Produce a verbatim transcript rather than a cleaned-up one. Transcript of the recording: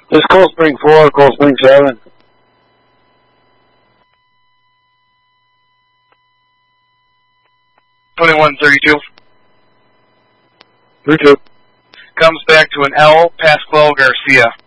This Cold Spring four, Cold Spring seven. twenty-one thirty-two. three two. Comes back to an L, Pascual Garcia.